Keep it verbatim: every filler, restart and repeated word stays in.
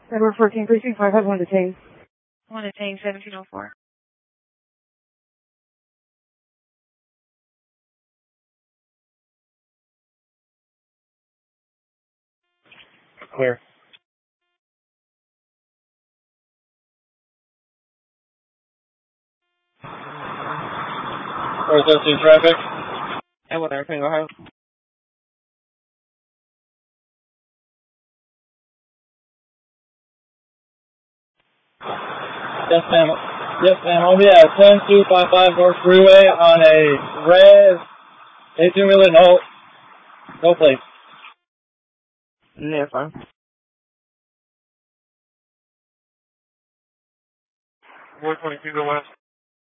Edward fourteen, precinct five has one detained. One detained, seventeen oh four. Clear. four seventeen traffic. And what everything go ahead? Yes, ma'am. Yes, ma'am. I'll be at ten two five five North Freeway on a red eighteen wheeler. No, no plate. Yeah, fine. one twenty-two, go west.